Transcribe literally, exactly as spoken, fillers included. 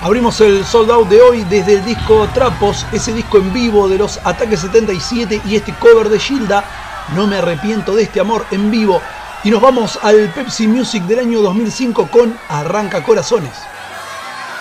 Abrimos el sold out de hoy desde el disco Trapos, ese disco en vivo de los Ataque setenta y siete y este cover de Gilda, No me arrepiento de este amor, en vivo. Y nos vamos al Pepsi Music del año dos mil cinco con Arranca Corazones.